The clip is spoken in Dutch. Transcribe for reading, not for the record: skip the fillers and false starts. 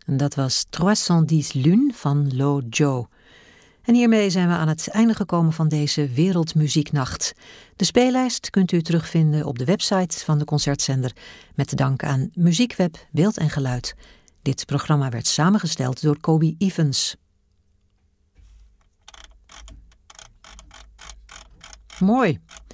En dat was 310 Lunes van Lo Joe. En hiermee zijn we aan het einde gekomen van deze Wereldmuzieknacht. De speellijst kunt u terugvinden op de website van de Concertzender, met dank aan Muziekweb, Beeld en Geluid. Dit programma werd samengesteld door Kobe Evans. Mooi.